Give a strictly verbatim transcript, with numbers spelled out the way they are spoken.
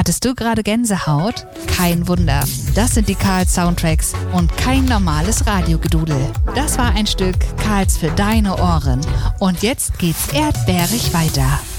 Hattest du gerade Gänsehaut? Kein Wunder. Das sind die Karls Soundtracks und kein normales Radiogedudel. Das war ein Stück Karls für deine Ohren. Und jetzt geht's erdbeerig weiter.